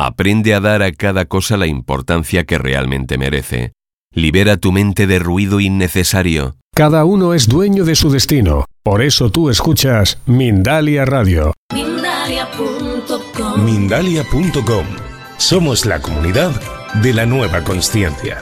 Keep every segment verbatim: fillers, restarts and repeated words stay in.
Aprende a dar a cada cosa la importancia que realmente merece. Libera tu mente de ruido innecesario. Cada uno es dueño de su destino. Por eso tú escuchas Mindalia Radio. Mindalia punto com. Mindalia punto com. Somos la comunidad de la nueva consciencia.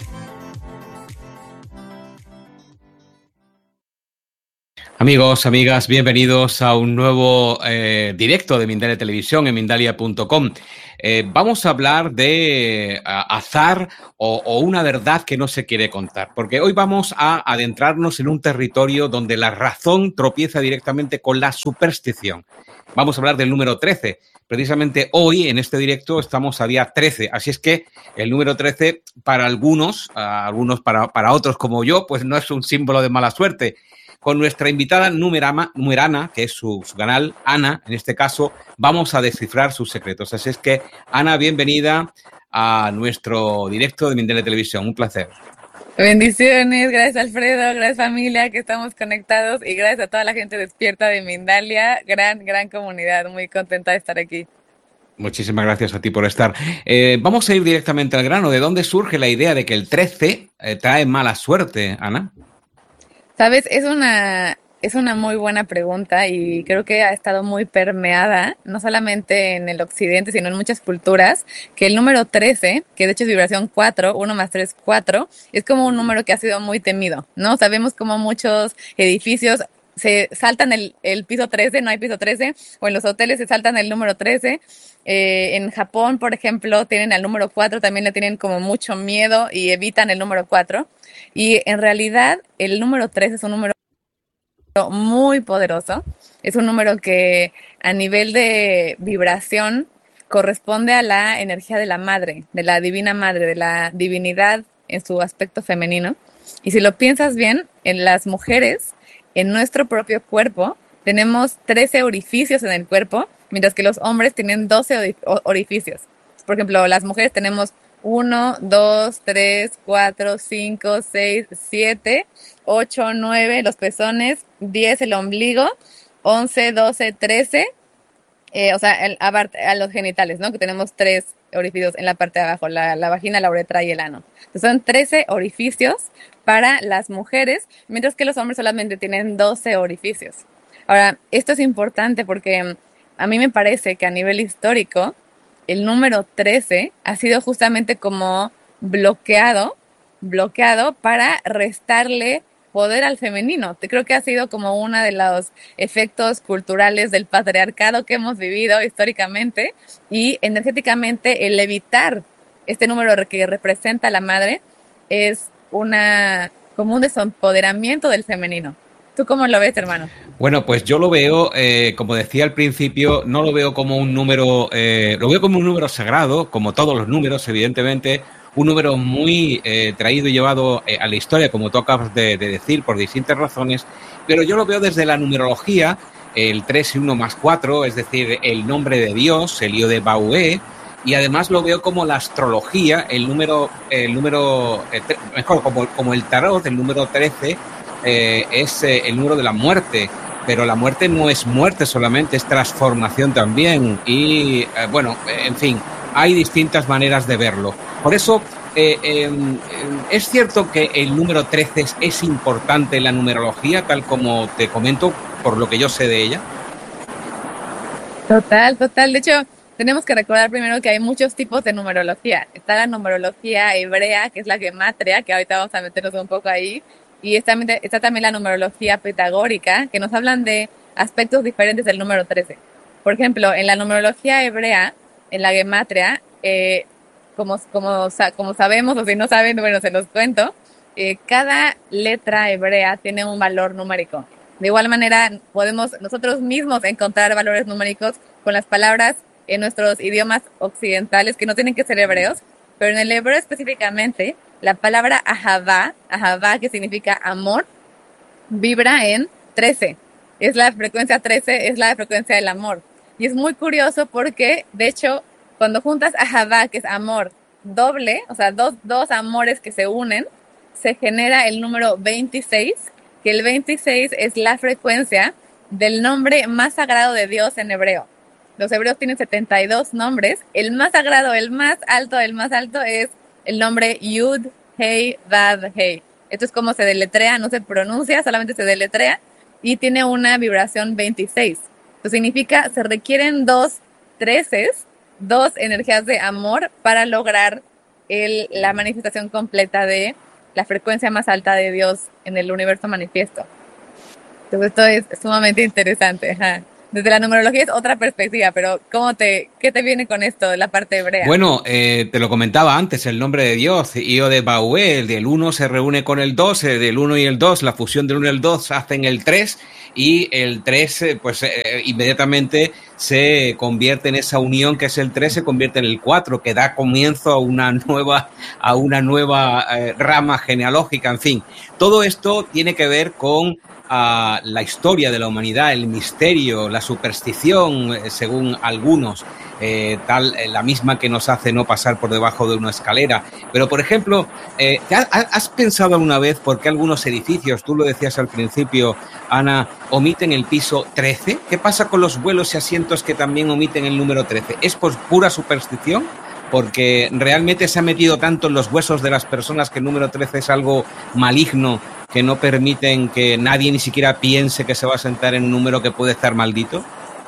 Amigos, amigas, bienvenidos a un nuevo eh, directo de Mindalia Televisión en Mindalia punto com. Eh, vamos a hablar de uh, azar o, o una verdad que no se quiere contar, porque hoy vamos a adentrarnos en un territorio donde la razón tropieza directamente con la superstición. Vamos a hablar del número trece. Precisamente hoy, en este directo, estamos a día trece, así es que el número trece para algunos, uh, algunos para, para otros como yo, pues no es un símbolo de mala suerte. Con nuestra invitada numerama, numerana, que es su, su canal, Ana, en este caso, vamos a descifrar sus secretos. Así es que, Ana, bienvenida a nuestro directo de Mindalia Televisión. Un placer. Bendiciones, gracias Alfredo, gracias familia, que estamos conectados y gracias a toda la gente despierta de Mindalia. Gran, gran comunidad, muy contenta de estar aquí. Muchísimas gracias a ti por estar. Eh, vamos a ir directamente al grano. ¿De dónde surge la idea de que el trece eh, trae mala suerte, Ana? Sabes, es una, es una muy buena pregunta y creo que ha estado muy permeada, no solamente en el occidente, sino en muchas culturas, que el número trece, que de hecho es vibración cuatro, uno más tres, cuatro, es como un número que ha sido muy temido, ¿no? Sabemos como muchos edificios se saltan el, el piso trece, no hay piso trece, o en los hoteles se saltan el número trece. Eh, en Japón, por ejemplo, tienen al número cuatro, también le tienen como mucho miedo y evitan el número cuatro. Y en realidad el número trece es un número muy poderoso, es un número que a nivel de vibración corresponde a la energía de la madre, de la divina madre, de la divinidad en su aspecto femenino. Y si lo piensas bien, en las mujeres, en nuestro propio cuerpo, tenemos trece orificios en el cuerpo, mientras que los hombres tienen doce orificios. Por ejemplo, las mujeres tenemos uno, dos, tres, cuatro, cinco, seis, siete, ocho, nueve, los pezones, diez, el ombligo, once, doce, trece, eh, o sea, el, a, a los genitales, ¿no? Que tenemos tres orificios en la parte de abajo, la, la vagina, la uretra y el ano. Entonces son trece orificios para las mujeres, mientras que los hombres solamente tienen doce orificios. Ahora, esto es importante porque a mí me parece que a nivel histórico, el número trece ha sido justamente como bloqueado, bloqueado para restarle poder al femenino. Creo que ha sido como uno de los efectos culturales del patriarcado que hemos vivido históricamente, y energéticamente el evitar este número que representa a la madre es una como un desempoderamiento del femenino. ¿Tú cómo lo ves, hermano? Bueno, pues yo lo veo, eh, como decía al principio, no lo veo como un número, eh, lo veo como un número sagrado, como todos los números, evidentemente, un número muy eh, traído y llevado eh, a la historia, como tú acabas de, de decir, por distintas razones, pero yo lo veo desde la numerología, el tres y uno más cuatro, es decir, el nombre de Dios, el Io de Baué, y además lo veo como la astrología, el número, el número eh, mejor, como, como el tarot, el número trece, eh, es eh, el número de la muerte. Pero la muerte no es muerte solamente, es transformación también. Y, eh, bueno, en fin, hay distintas maneras de verlo. Por eso, eh, eh, es cierto que el número trece es, es importante en la numerología, tal como te comento, por lo que yo sé de ella. Total, total. De hecho, tenemos que recordar primero que hay muchos tipos de numerología. Está la numerología hebrea, que es la gematria, que ahorita vamos a meternos un poco ahí. Y está, está también la numerología pitagórica, que nos hablan de aspectos diferentes del número trece. Por ejemplo, en la numerología hebrea, en la gematria, eh, como, como, como sabemos, o si no saben, bueno, se los cuento, eh, cada letra hebrea tiene un valor numérico. De igual manera, podemos nosotros mismos encontrar valores numéricos con las palabras en nuestros idiomas occidentales, que no tienen que ser hebreos, pero en el hebreo específicamente, la palabra ahavá, ahavá, que significa amor, vibra en trece. Es la frecuencia trece, es la frecuencia del amor. Y es muy curioso porque, de hecho, cuando juntas ahavá, que es amor, doble, o sea, dos, dos amores que se unen, se genera el número veintiséis, que el veintiséis es la frecuencia del nombre más sagrado de Dios en hebreo. Los hebreos tienen setenta y dos nombres. El más sagrado, el más alto, el más alto es el nombre Yud, Hei, Vav, Hei. Esto es como se deletrea, no se pronuncia, solamente se deletrea y tiene una vibración veintiséis. Esto significa se requieren dos treces, dos energías de amor para lograr el, la manifestación completa de la frecuencia más alta de Dios en el universo manifiesto. Entonces esto es sumamente interesante. Ajá. Desde la numerología es otra perspectiva, pero ¿cómo te, ¿qué te viene con esto de la parte hebrea? Bueno, eh, te lo comentaba antes, el nombre de Dios, Io de Baué, el del uno se reúne con el dos, el del uno y el dos, la fusión del uno y el dos hacen el tres, y el tres, pues eh, inmediatamente se convierte en esa unión que es el tres, se convierte en el cuatro, que da comienzo a una nueva, a una nueva eh, rama genealógica, en fin. Todo esto tiene que ver con a la historia de la humanidad, el misterio, la superstición, eh, según algunos, eh, tal eh, la misma que nos hace no pasar por debajo de una escalera. Pero, por ejemplo, eh, ¿has pensado alguna vez por qué algunos edificios, tú lo decías al principio, Ana, omiten el piso trece? ¿Qué pasa con los vuelos y asientos que también omiten el número trece? ¿Es por pura superstición? Porque realmente se ha metido tanto en los huesos de las personas que el número trece es algo maligno, que no permiten que nadie ni siquiera piense que se va a sentar en un número que puede estar maldito.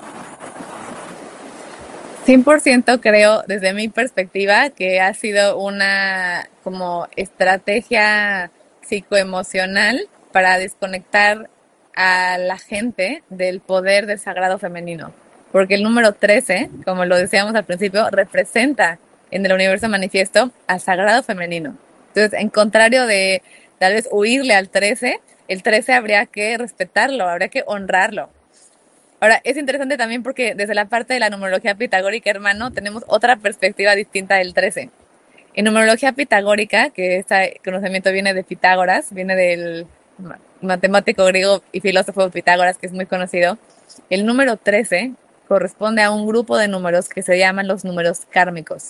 cien por ciento creo, desde mi perspectiva, que ha sido una como estrategia psicoemocional para desconectar a la gente del poder del sagrado femenino. Porque el número trece, como lo decíamos al principio, representa en el universo manifiesto al sagrado femenino. Entonces, en contrario de tal vez huirle al trece, el trece habría que respetarlo, habría que honrarlo. Ahora, es interesante también porque desde la parte de la numerología pitagórica, hermano, tenemos otra perspectiva distinta del trece. En numerología pitagórica, que este conocimiento viene de Pitágoras, viene del matemático griego y filósofo Pitágoras, que es muy conocido, el número trece corresponde a un grupo de números que se llaman los números kármicos.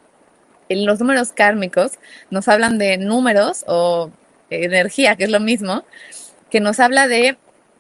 En los números kármicos nos hablan de números o energía, que es lo mismo, que nos habla de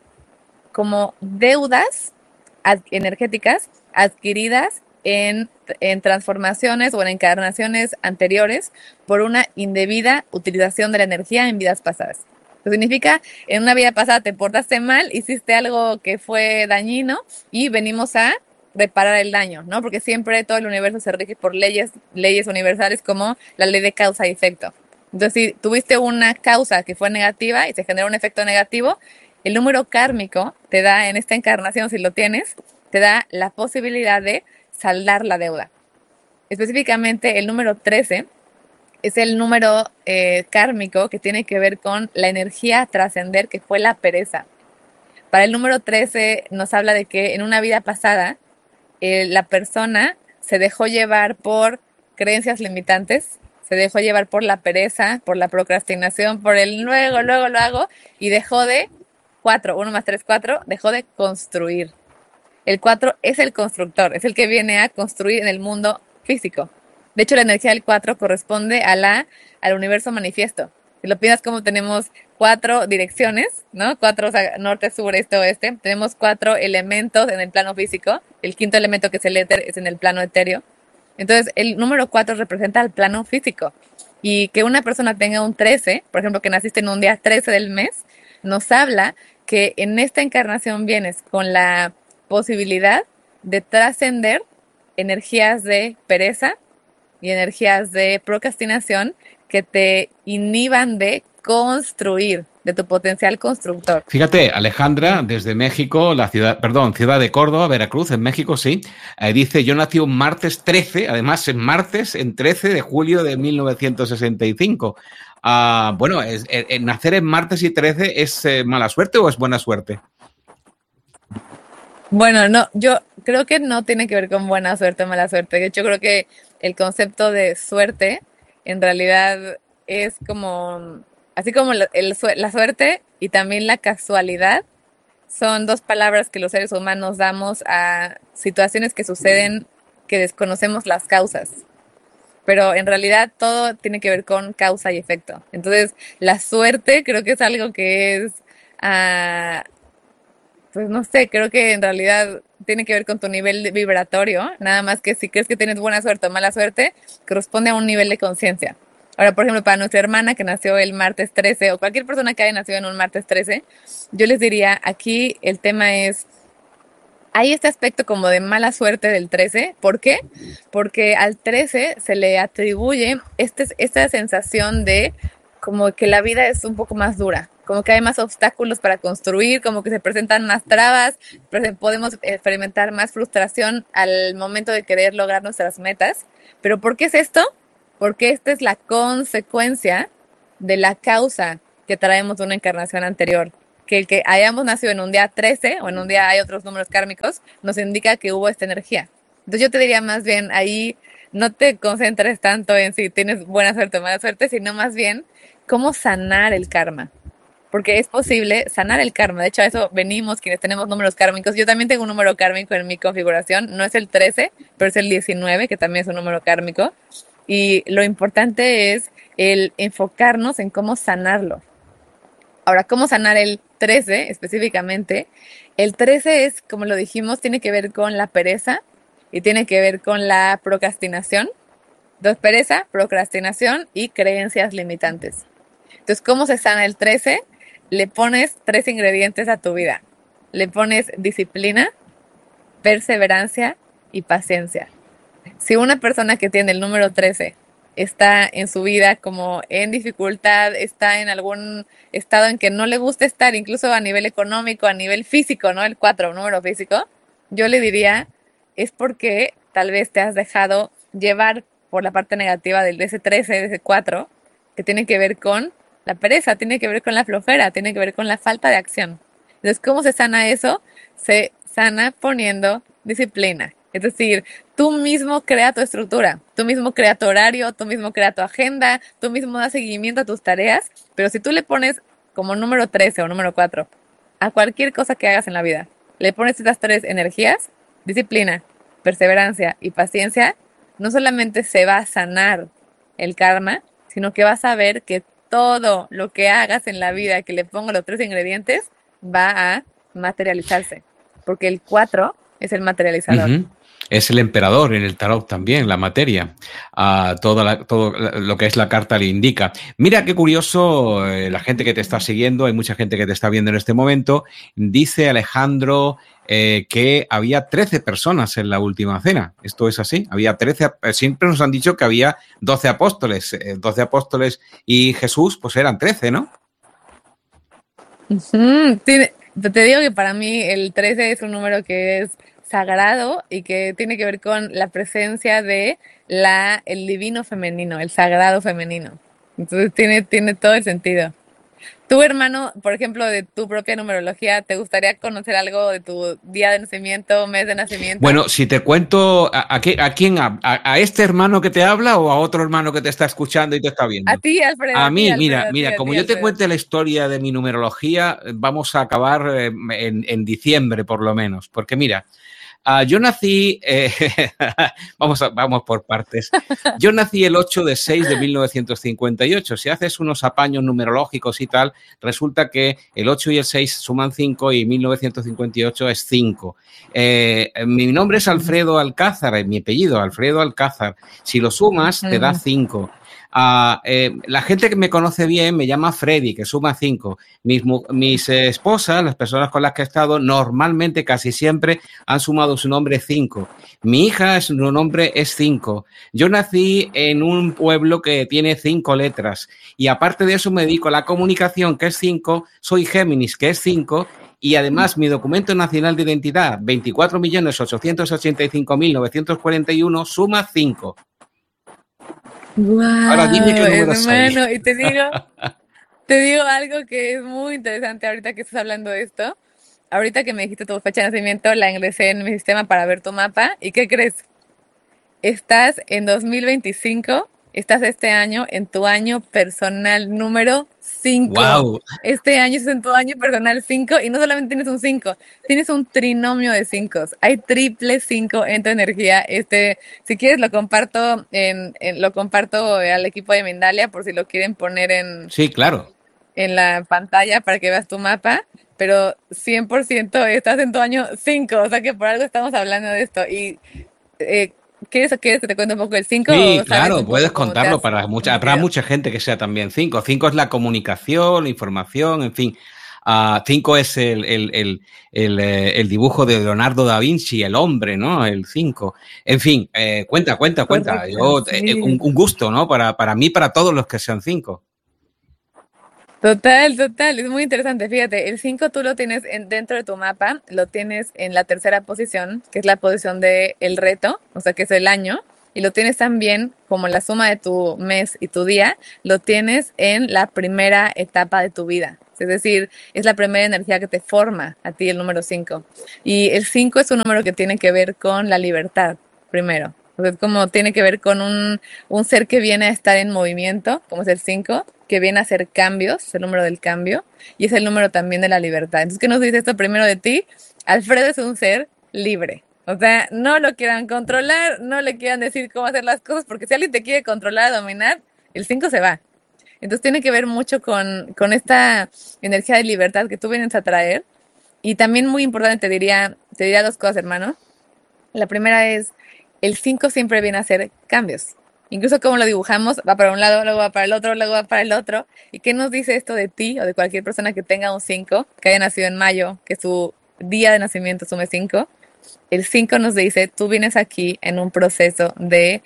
como deudas ad- energéticas adquiridas en, en transformaciones o en encarnaciones anteriores por una indebida utilización de la energía en vidas pasadas. Eso significa, en una vida pasada te portaste mal, hiciste algo que fue dañino y venimos a reparar el daño, ¿no? Porque siempre todo el universo se rige por leyes, leyes universales como la ley de causa y efecto. Entonces, si tuviste una causa que fue negativa y se generó un efecto negativo, el número kármico te da, en esta encarnación, si lo tienes, te da la posibilidad de saldar la deuda. Específicamente, el número trece es el número eh, kármico que tiene que ver con la energía a trascender, que fue la pereza. Para el número trece nos habla de que en una vida pasada eh, la persona se dejó llevar por creencias limitantes, se dejó llevar por la pereza, por la procrastinación, por el luego, luego lo hago, y dejó de, cuatro, uno más tres, cuatro, dejó de construir. El cuatro es el constructor, es el que viene a construir en el mundo físico. De hecho, la energía del cuatro corresponde a la, al universo manifiesto. Si lo piensas, como tenemos cuatro direcciones, ¿no? Cuatro, o sea, norte, sur, este, oeste. Tenemos cuatro elementos en el plano físico. El quinto elemento, que es el éter, es en el plano etéreo. Entonces, el número cuatro representa el plano físico. Y que una persona tenga un trece, por ejemplo, que naciste en un día trece del mes, nos habla que en esta encarnación vienes con la posibilidad de trascender energías de pereza y energías de procrastinación que te inhiban de construir, de tu potencial constructor. Fíjate, Alejandra, desde México, la ciudad, perdón, ciudad de Córdoba, Veracruz, en México, sí, eh, dice, yo nací un martes trece, además en martes, en trece de julio de mil novecientos sesenta y cinco. Uh, bueno, es, eh, ¿nacer en martes y trece es eh, mala suerte o es buena suerte? Bueno, no, yo creo que no tiene que ver con buena suerte o mala suerte. De hecho, creo que el concepto de suerte en realidad es como, así como el, el, la suerte y también la casualidad son dos palabras que los seres humanos damos a situaciones que suceden que desconocemos las causas. Pero en realidad todo tiene que ver con causa y efecto. Entonces, la suerte creo que es algo que es... Uh, pues no sé, creo que en realidad tiene que ver con tu nivel vibratorio, nada más que si crees que tienes buena suerte o mala suerte, corresponde a un nivel de conciencia. Ahora, por ejemplo, para nuestra hermana que nació el martes trece, o cualquier persona que haya nacido en un martes trece, yo les diría, aquí el tema es, hay este aspecto como de mala suerte del trece. ¿Por qué? Porque al trece se le atribuye este, esta sensación de como que la vida es un poco más dura, como que hay más obstáculos para construir, como que se presentan más trabas, podemos experimentar más frustración al momento de querer lograr nuestras metas. ¿Pero por qué es esto? Porque esta es la consecuencia de la causa que traemos de una encarnación anterior. Que el que hayamos nacido en un día trece o en un día hay otros números kármicos nos indica que hubo esta energía. Entonces yo te diría más bien ahí no te concentres tanto en si tienes buena suerte o mala suerte, sino más bien cómo sanar el karma. Porque es posible sanar el karma. De hecho, a eso venimos quienes tenemos números kármicos. Yo también tengo un número kármico en mi configuración. No es el trece, pero es el diecinueve, que también es un número kármico. Y lo importante es el enfocarnos en cómo sanarlo. Ahora, ¿cómo sanar el trece específicamente? El trece es, como lo dijimos, tiene que ver con la pereza y tiene que ver con la procrastinación. Entonces, pereza, procrastinación y creencias limitantes. Entonces, ¿cómo se sana el trece? Le pones tres ingredientes a tu vida. Le pones disciplina, perseverancia y paciencia. Si una persona que tiene el número trece está en su vida como en dificultad, está en algún estado en que no le gusta estar, incluso a nivel económico, a nivel físico, ¿no? El cuatro, un número físico, yo le diría, es porque tal vez te has dejado llevar por la parte negativa del de ese trece, de ese cuatro, que tiene que ver con la pereza, tiene que ver con la flojera, tiene que ver con la falta de acción. Entonces, ¿cómo se sana eso? Se sana poniendo disciplina. Es decir, tú mismo crea tu estructura, tú mismo crea tu horario, tú mismo crea tu agenda, tú mismo das seguimiento a tus tareas, pero si tú le pones como número trece o número cuatro a cualquier cosa que hagas en la vida, le pones estas tres energías, disciplina, perseverancia y paciencia, no solamente se va a sanar el karma, sino que vas a ver que todo lo que hagas en la vida que le ponga los tres ingredientes va a materializarse, porque el cuatro es el materializador. Uh-huh. Es el emperador en el tarot también, la materia. Uh, toda la, todo lo que es la carta le indica. Mira qué curioso, eh, la gente que te está siguiendo, hay mucha gente que te está viendo en este momento. Dice Alejandro eh, que había trece personas en la última cena. ¿Esto es así? Había trece, siempre nos han dicho que había doce apóstoles. Eh, doce apóstoles y Jesús, pues eran trece, ¿no? Uh-huh. Te, te digo que para mí el trece es un número que es sagrado y que tiene que ver con la presencia de la el divino femenino, el sagrado femenino. Entonces tiene, tiene todo el sentido. Tu hermano, por ejemplo, de tu propia numerología, ¿te gustaría conocer algo de tu día de nacimiento, mes de nacimiento? Bueno, si te cuento, ¿a, a, a quién? A, ¿A este hermano que te habla o a otro hermano que te está escuchando y te está viendo? A ti, Alfredo. A mí, a ti, mira, Alfredo, mira, a ti, como a ti, yo Alfredo. te cuente la historia de mi numerología, vamos a acabar eh, en, en diciembre por lo menos, porque mira, Uh, yo nací, eh, vamos, a, vamos por partes, yo nací el ocho de seis de mil novecientos cincuenta y ocho. Si haces unos apaños numerológicos y tal, resulta que el ocho y el seis suman cinco y mil novecientos cincuenta y ocho es cinco. Eh, mi nombre es Alfredo Alcázar, mi apellido, Alfredo Alcázar. Si lo sumas, te da cinco. Uh, eh, la gente que me conoce bien me llama Freddy, que suma cinco. Mis, mis eh, esposas, las personas con las que he estado, normalmente, casi siempre, han sumado su nombre cinco. Mi hija, su nombre es cinco. Yo nací en un pueblo que tiene cinco letras y aparte de eso me dedico a la comunicación, que es cinco, soy Géminis, que es cinco, y además mi documento nacional de identidad, veinticuatro millones ochocientos ochenta y cinco mil novecientos cuarenta y uno, suma cinco. Wow, ahora dime qué número hermano, y te digo, te digo algo que es muy interesante ahorita que estás hablando de esto. Ahorita que me dijiste tu fecha de nacimiento, la ingresé en mi sistema para ver tu mapa. ¿Y qué crees? Estás en dos mil veinticinco, estás este año en tu año personal número cinco. Wow. Este año es en tu año personal cinco y no solamente tienes un cinco, tienes un trinomio de cinco. Hay triple cinco en tu energía. Este, si quieres lo comparto en, en lo comparto al equipo de Mindalia por si lo quieren poner en Sí, claro. en la pantalla para que veas tu mapa, pero cien por ciento estás en tu año cinco, o sea que por algo estamos hablando de esto. Y eh, ¿quieres, ¿quieres que te cuente un poco el cinco? Sí, ¿O sabes claro, un puedes poco cómo te contarlo has para mucha, habrá sentido? mucha gente que sea también cinco. Cinco es la comunicación, la información, en fin. Uh, cinco es el, el, el, el, eh, el dibujo de Leonardo da Vinci, el hombre, ¿no? El cinco. En fin, eh, cuenta, cuenta, cuenta. Correcto, Yo, eh, un, sí. un gusto, ¿no? Para, para mí, para todos los que sean cinco. Total, total, es muy interesante. Fíjate, el cinco tú lo tienes en, dentro de tu mapa, lo tienes en la tercera posición, que es la posición de el reto, o sea, que es el año, y lo tienes también como la suma de tu mes y tu día, lo tienes en la primera etapa de tu vida. Es decir, es la primera energía que te forma a ti el número cinco. Y el cinco es un número que tiene que ver con la libertad, primero. O sea, es como tiene que ver con un, un ser que viene a estar en movimiento, como es el cinco, que viene a hacer cambios, es el número del cambio, y es el número también de la libertad. Entonces, ¿qué nos dice esto primero de ti? Alfredo es un ser libre. O sea, no lo quieran controlar, no le quieran decir cómo hacer las cosas, porque si alguien te quiere controlar, dominar, el cinco se va. Entonces tiene que ver mucho con, con esta energía de libertad que tú vienes a traer. Y también muy importante, te diría, te diría dos cosas, hermano. La primera es, el cinco siempre viene a hacer cambios. Incluso como lo dibujamos, va para un lado, luego va para el otro, luego va para el otro. ¿Y qué nos dice esto de ti o de cualquier persona que tenga un cinco, que haya nacido en mayo, que su día de nacimiento sume cinco? El cinco nos dice, tú vienes aquí en un proceso de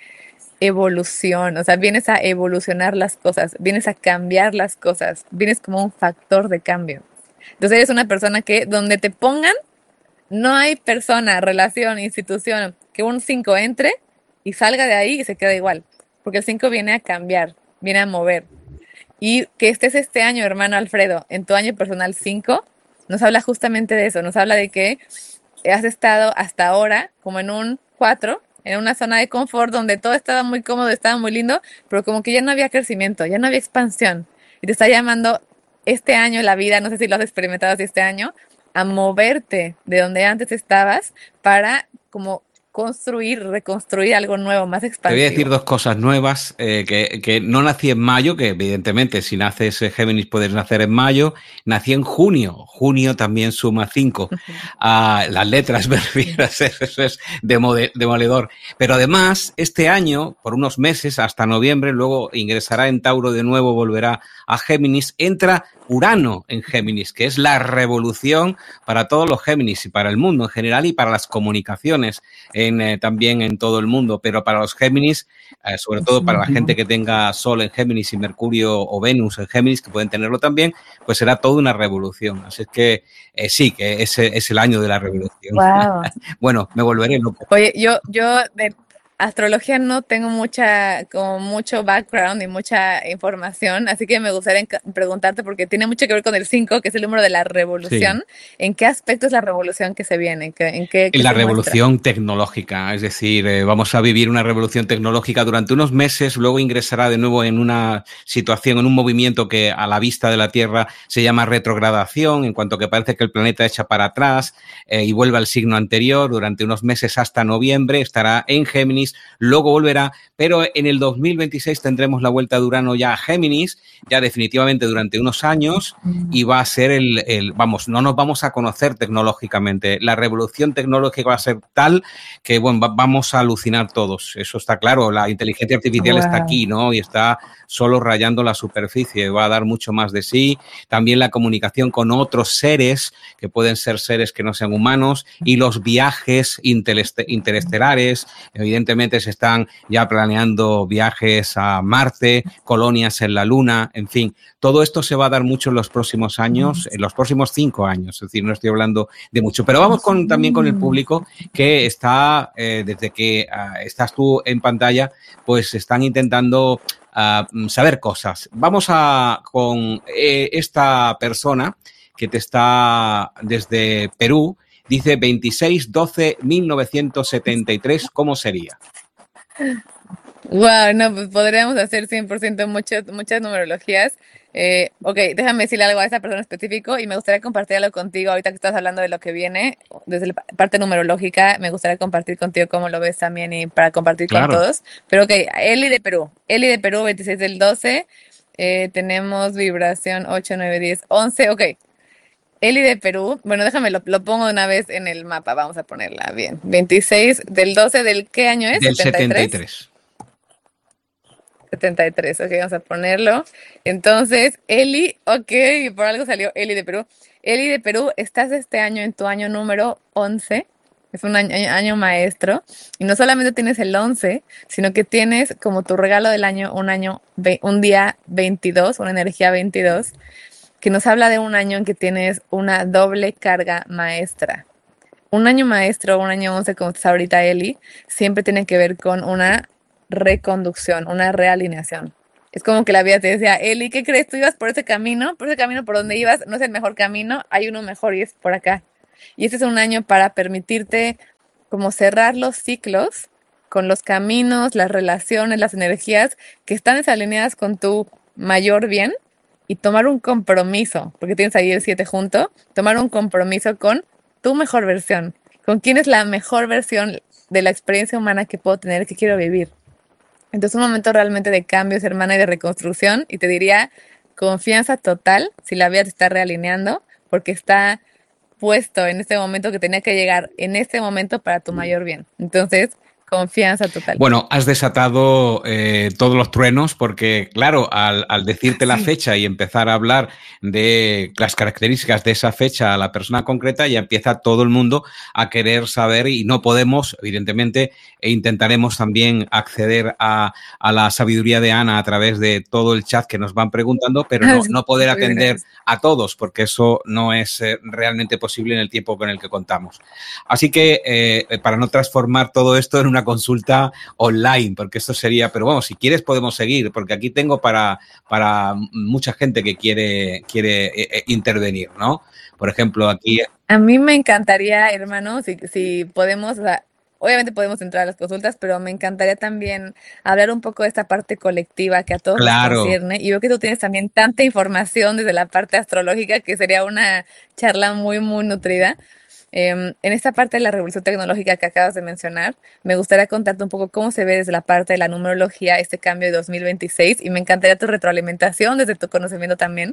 evolución, o sea, vienes a evolucionar las cosas, vienes a cambiar las cosas, vienes como un factor de cambio. Entonces eres una persona que donde te pongan, no hay persona, relación, institución, que un cinco entre y salga de ahí y se queda igual, porque el cinco viene a cambiar, viene a mover. Y que estés este año, hermano Alfredo, en tu año personal cinco, nos habla justamente de eso, nos habla de que has estado hasta ahora como en un cuatro, en una zona de confort donde todo estaba muy cómodo, estaba muy lindo, pero como que ya no había crecimiento, ya no había expansión. Y te está llamando este año la vida, no sé si lo has experimentado así este año, a moverte de donde antes estabas para como construir, reconstruir algo nuevo, más Te voy a decir expansivo. dos cosas nuevas, eh, que, que no nací en mayo, que evidentemente si naces en Géminis puedes nacer en mayo, nací en junio, junio también suma cinco, ah, las letras me refiero, eso es demode- demoledor, pero además este año, por unos meses, hasta noviembre, luego ingresará en Tauro de nuevo, volverá a Géminis, entra Urano en Géminis, que es la revolución para todos los Géminis y para el mundo en general y para las comunicaciones en, eh, también en todo el mundo, pero para los Géminis, eh, sobre todo para la gente que tenga Sol en Géminis y Mercurio o Venus en Géminis, que pueden tenerlo también, pues será toda una revolución. Así es que eh, sí, que ese es el año de la revolución. Wow. Bueno, me volveré loco. Oye, yo, yo de astrología no tengo mucha, como mucho background y mucha información, así que me gustaría enca- preguntarte, porque tiene mucho que ver con el cinco, que es el número de la Sí. revolución. ¿En qué aspecto es la revolución que se viene? ¿En qué, en qué, qué La se muestra? revolución tecnológica, es decir, eh, vamos a vivir una revolución tecnológica durante unos meses, luego ingresará de nuevo en una situación, en un movimiento que a la vista de la Tierra se llama retrogradación, en cuanto que parece que el planeta echa para atrás eh, y vuelve al signo anterior durante unos meses hasta noviembre, estará en Géminis, luego volverá, pero en el dos mil veintiséis tendremos la vuelta de Urano ya a Géminis, ya definitivamente durante unos años, y va a ser el, el vamos, no nos vamos a conocer tecnológicamente, la revolución tecnológica va a ser tal que, bueno, va, vamos a alucinar todos, eso está claro, la inteligencia artificial Wow. está aquí, ¿no? Y está solo rayando la superficie, va a dar mucho más de sí, también la comunicación con otros seres, que pueden ser seres que no sean humanos, y los viajes intereste- interestelares, evidentemente se están ya planeando viajes a Marte, colonias en la Luna, en fin, todo esto se va a dar mucho en los próximos años, en los próximos cinco años, es decir, no estoy hablando de mucho, pero vamos con, también con el público que está, eh, desde que uh, estás tú en pantalla, pues están intentando uh, saber cosas. Vamos a con eh, esta persona que te está desde Perú, dice veintiséis doce mil novecientos setenta y tres, ¿cómo sería? Wow, no, pues podríamos hacer cien por ciento muchas, muchas numerologías. Eh, ok, déjame decirle algo a esa persona específico y me gustaría compartirlo contigo ahorita que estás hablando de lo que viene, desde la parte numerológica, me gustaría compartir contigo cómo lo ves también y para compartir con Claro. todos. Pero ok, Eli de Perú, Eli de Perú, veintiséis del doce, eh, tenemos vibración ocho, nueve, diez, once, ok. Eli de Perú, bueno, déjame, lo, lo pongo de una vez en el mapa, vamos a ponerla bien. veintiséis del doce del ¿qué año es? Del setenta y tres. setenta y tres, ok, vamos a ponerlo. Entonces, Eli, ok, por algo salió Eli de Perú. Eli de Perú, estás este año en tu año número once, es un año, año maestro, y no solamente tienes el once, sino que tienes como tu regalo del año un año, un día veintidós, una energía veintidós, que nos habla de un año en que tienes una doble carga maestra. Un año maestro, un año once, como está ahorita Eli, siempre tiene que ver con una reconducción, una realineación. Es como que la vida te decía, Eli, ¿qué crees? Tú ibas por ese camino, por ese camino por donde ibas, no es el mejor camino, hay uno mejor y es por acá. Y este es un año para permitirte como cerrar los ciclos con los caminos, las relaciones, las energías que están desalineadas con tu mayor bien, y tomar un compromiso, porque tienes ahí el siete junto, tomar un compromiso con tu mejor versión, con quién es la mejor versión de la experiencia humana que puedo tener, que quiero vivir. Entonces, un momento realmente de cambios, hermana, y de reconstrucción, y te diría confianza total si la vida te está realineando, porque está puesto en este momento que tenía que llegar en este momento para tu mayor bien. Entonces, confianza total. Bueno, has desatado eh, todos los truenos porque, claro, al, al decirte la fecha y empezar a hablar de las características de esa fecha a la persona concreta, ya empieza todo el mundo a querer saber y no podemos, evidentemente, e intentaremos también acceder a, a la sabiduría de Ana a través de todo el chat que nos van preguntando, pero no, no poder atender a todos porque eso no es eh, realmente posible en el tiempo con el que contamos. Así que, eh, para no transformar todo esto en una consulta online, porque esto sería, pero bueno, si quieres podemos seguir, porque aquí tengo para, para mucha gente que quiere, quiere eh, intervenir, ¿no? Por ejemplo, aquí... A mí me encantaría, hermano, si, si podemos, o sea, obviamente podemos entrar a las consultas, pero me encantaría también hablar un poco de esta parte colectiva que a todos Claro. nos concierne. Y veo que tú tienes también tanta información desde la parte astrológica que sería una charla muy, muy nutrida. Eh, en esta parte de la revolución tecnológica que acabas de mencionar, me gustaría contarte un poco cómo se ve desde la parte de la numerología este cambio de dos mil veintiséis y me encantaría tu retroalimentación desde tu conocimiento también.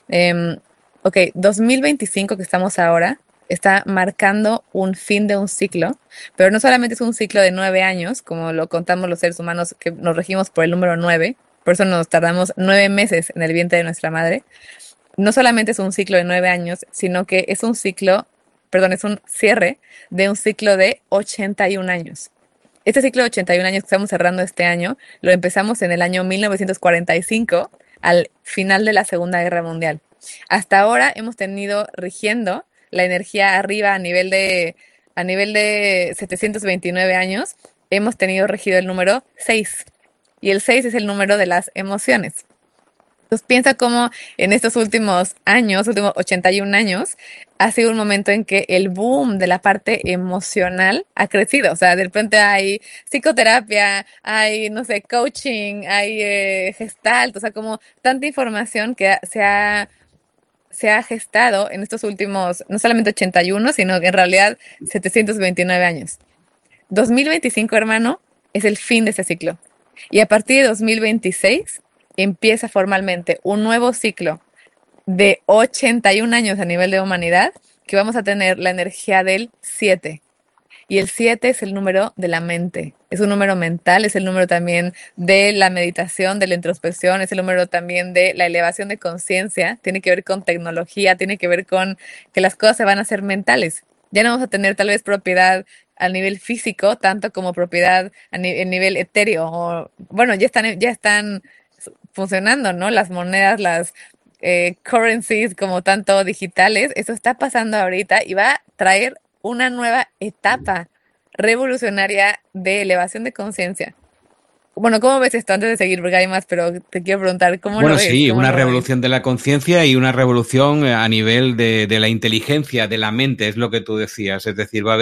Eh, ok, dos mil veinticinco que estamos ahora está marcando un fin de un ciclo, pero no solamente es un ciclo de nueve años, como lo contamos los seres humanos que nos regimos por el número nueve, por eso nos tardamos nueve meses en el vientre de nuestra madre. No solamente es un ciclo de nueve años, sino que es un ciclo perdón, es un cierre de un ciclo de ochenta y un años. Este ciclo de ochenta y un años que estamos cerrando este año, lo empezamos en el año mil novecientos cuarenta y cinco, al final de la Segunda Guerra Mundial. Hasta ahora hemos tenido rigiendo la energía arriba a nivel de, a nivel de setecientos veintinueve años, hemos tenido regido el número seis. Y el seis es el número de las emociones. Entonces piensa cómo en estos últimos años, últimos ochenta y un años, ha sido un momento en que el boom de la parte emocional ha crecido. O sea, de repente hay psicoterapia, hay, no sé, coaching, hay eh, gestalt, o sea, como tanta información que se ha, se ha gestado en estos últimos, no solamente ochenta y uno, sino que en realidad setecientos veintinueve años. dos mil veinticinco, hermano, es el fin de ese ciclo. Y a partir de dos mil veintiséis empieza formalmente un nuevo ciclo de ochenta y un años a nivel de humanidad, que vamos a tener la energía del siete. Y el siete es el número de la mente. Es un número mental, es el número también de la meditación, de la introspección, es el número también de la elevación de conciencia. Tiene que ver con tecnología, tiene que ver con que las cosas se van a hacer mentales. Ya no vamos a tener tal vez propiedad a nivel físico, tanto como propiedad a ni- nivel etéreo. O, bueno, ya están, ya están funcionando, ¿no? Las monedas, las eh, currencies como tanto digitales, eso está pasando ahorita y va a traer una nueva etapa revolucionaria de elevación de conciencia. Bueno, ¿cómo ves esto? Antes de seguir, porque hay más, pero te quiero preguntar, ¿cómo Bueno, lo ves? sí, ¿Cómo una lo ves? revolución de la conciencia y una revolución a nivel de, de la inteligencia, de la mente, es lo que tú decías. Es decir, va a haber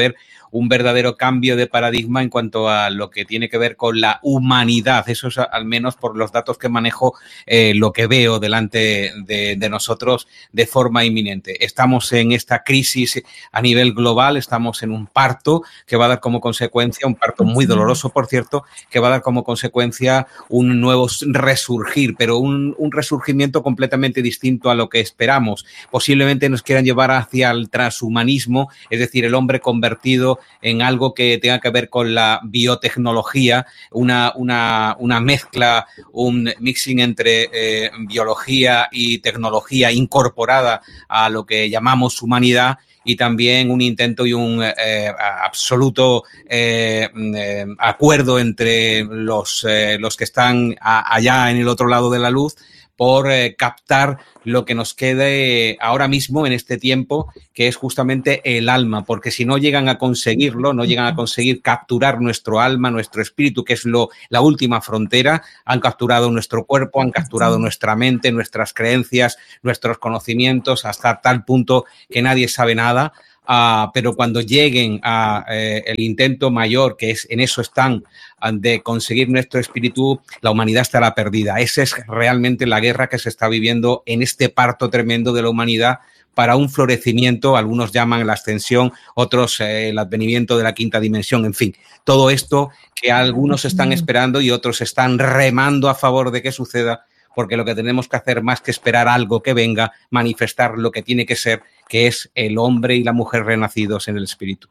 un verdadero cambio de paradigma en cuanto a lo que tiene que ver con la humanidad. Eso es, al menos por los datos que manejo, eh, lo que veo delante de, de nosotros de forma inminente. Estamos en esta crisis a nivel global, estamos en un parto que va a dar como consecuencia, un parto muy doloroso, por cierto, que va a dar como consecuencia un nuevo resurgir, pero un, un resurgimiento completamente distinto a lo que esperamos. Posiblemente nos quieran llevar hacia el transhumanismo, es decir, el hombre convertido en algo que tenga que ver con la biotecnología, una, una, una mezcla, un mixing entre eh, biología y tecnología incorporada a lo que llamamos humanidad, y también un intento y un eh, absoluto eh, eh, acuerdo entre los, eh, los que están a, allá en el otro lado de la luz por eh, captar lo que nos quede ahora mismo en este tiempo, que es justamente el alma, porque si no llegan a conseguirlo, no llegan a conseguir capturar nuestro alma, nuestro espíritu, que es lo, la última frontera, han capturado nuestro cuerpo, han capturado nuestra mente, nuestras creencias, nuestros conocimientos, hasta tal punto que nadie sabe nada. Uh, pero cuando lleguen a eh, el intento mayor, que es en eso están, de conseguir nuestro espíritu, la humanidad estará perdida. Esa es realmente la guerra que se está viviendo en este parto tremendo de la humanidad para un florecimiento. Algunos llaman la ascensión, otros eh, el advenimiento de la quinta dimensión. En fin, todo esto que algunos están esperando y otros están remando a favor de que suceda, porque lo que tenemos que hacer, más que esperar algo que venga, manifestar lo que tiene que ser, que es el hombre y la mujer renacidos en el espíritu.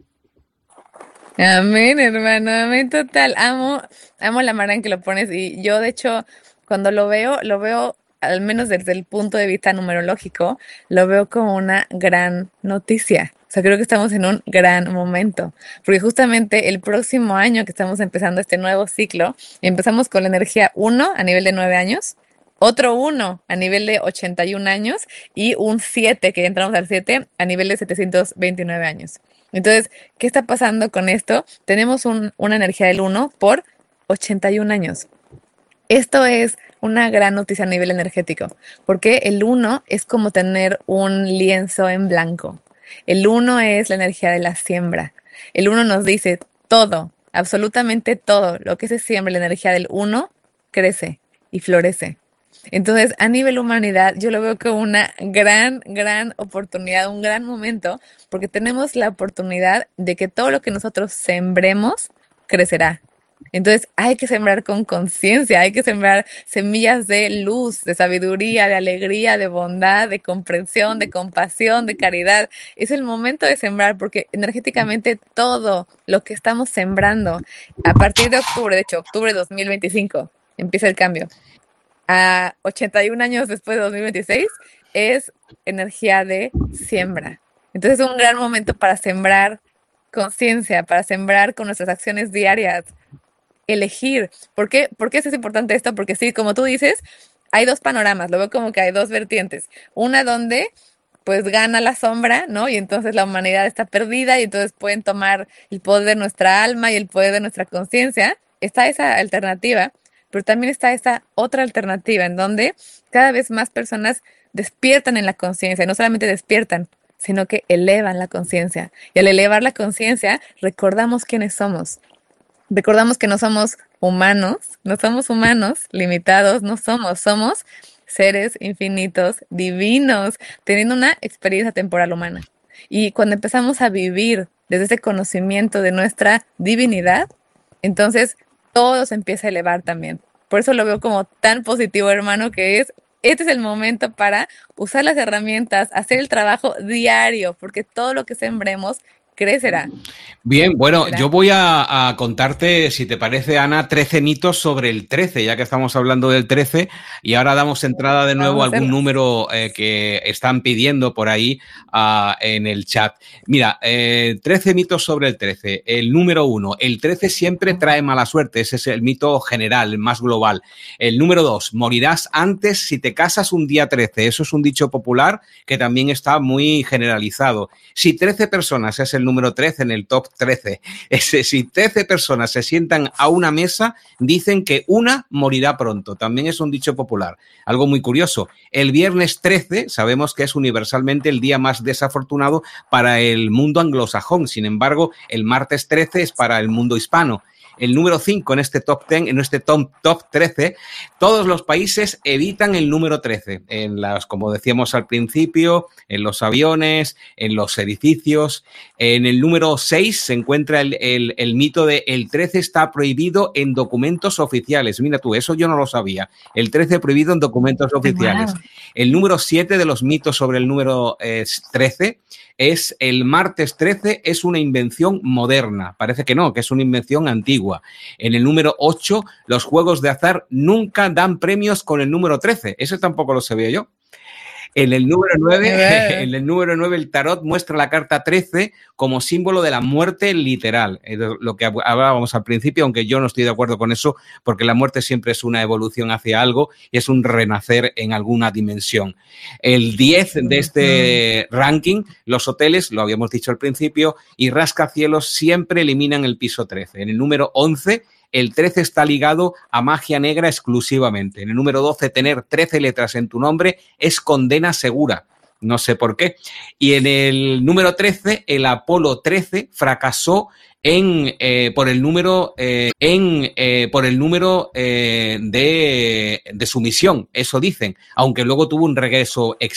Amén, hermano, amén, total. Amo, amo la manera en que lo pones, y yo, de hecho, cuando lo veo, lo veo, al menos desde el punto de vista numerológico, lo veo como una gran noticia. O sea, creo que estamos en un gran momento, porque justamente el próximo año que estamos empezando este nuevo ciclo, empezamos con la energía uno a nivel de nueve años, otro uno a nivel de ochenta y un años y un siete, que entramos al siete, a nivel de setecientos veintinueve años. Entonces, ¿qué está pasando con esto? Tenemos un, una energía del uno por ochenta y un años. Esto es una gran noticia a nivel energético, porque el uno es como tener un lienzo en blanco. El uno es la energía de la siembra. El uno nos dice todo, absolutamente todo lo que se siembra, la energía del uno crece y florece. Entonces, a nivel humanidad, yo lo veo como una gran, gran oportunidad, un gran momento, porque tenemos la oportunidad de que todo lo que nosotros sembremos crecerá. Entonces, hay que sembrar con conciencia, hay que sembrar semillas de luz, de sabiduría, de alegría, de bondad, de comprensión, de compasión, de caridad. Es el momento de sembrar, porque energéticamente todo lo que estamos sembrando, a partir de octubre, de hecho, octubre de dos mil veinticinco, empieza el cambio. A ochenta y un años después de dos mil veintiséis, es energía de siembra. Entonces es un gran momento para sembrar conciencia, para sembrar con nuestras acciones diarias, elegir. ¿Por qué? ¿Por qué es importante esto? Porque sí, como tú dices, hay dos panoramas, lo veo como que hay dos vertientes. Una donde pues gana la sombra, ¿no? Y entonces la humanidad está perdida y entonces pueden tomar el poder de nuestra alma y el poder de nuestra conciencia. Está esa alternativa. Pero también está esta otra alternativa en donde cada vez más personas despiertan en la conciencia. No solamente despiertan, sino que elevan la conciencia. Y al elevar la conciencia, recordamos quiénes somos. Recordamos que no somos humanos, no somos humanos limitados, no somos, somos seres infinitos, divinos, teniendo una experiencia temporal humana. Y cuando empezamos a vivir desde ese conocimiento de nuestra divinidad, entonces todo se empieza a elevar también. Por eso lo veo como tan positivo, hermano, que es, este es el momento para usar las herramientas, hacer el trabajo diario, porque todo lo que sembremos crecerá. Bien, bueno, crecerá. Yo voy a, a contarte, si te parece, Ana, trece mitos sobre el trece, ya que estamos hablando del trece, y ahora damos entrada de nuevo a algún número eh, que están pidiendo por ahí uh, en el chat. Mira, eh, trece mitos sobre el trece. El número uno, el trece siempre trae mala suerte, ese es el mito general, el más global. El número dos, morirás antes si te casas un día trece. Eso es un dicho popular que también está muy generalizado. Si trece personas es el el número trece en el top trece. Ese, si trece personas se sientan a una mesa, dicen que una morirá pronto. También es un dicho popular. Algo muy curioso. El viernes trece sabemos que es universalmente el día más desafortunado para el mundo anglosajón. Sin embargo, el martes trece es para el mundo hispano. El número cinco en este top diez, en este top, top trece, todos los países evitan el número trece. En las, como decíamos al principio, en los aviones, en los edificios. En el número seis se encuentra el, el, el mito de el trece está prohibido en documentos oficiales. Mira tú, eso yo no lo sabía. El trece prohibido en documentos oficiales. Wow. El número siete de los mitos sobre el número eh, trece es el martes trece es una invención moderna. Parece que no, que es una invención antigua. En el número ocho, los juegos de azar nunca dan premios con el número trece. Eso tampoco lo sabía yo. En el número nueve, en el número nueve, el tarot muestra la carta trece como símbolo de la muerte literal. Es lo que hablábamos al principio, aunque yo no estoy de acuerdo con eso, porque la muerte siempre es una evolución hacia algo y es un renacer en alguna dimensión. El diez de este ranking, los hoteles, lo habíamos dicho al principio, y rascacielos siempre eliminan el piso trece. En el número once, el trece está ligado a magia negra exclusivamente. En el número doce, tener trece letras en tu nombre es condena segura. No sé por qué. Y en el número trece, el Apolo trece fracasó en eh, por el número eh, en eh, por el número eh, de, de su misión. Eso dicen. Aunque luego tuvo un regreso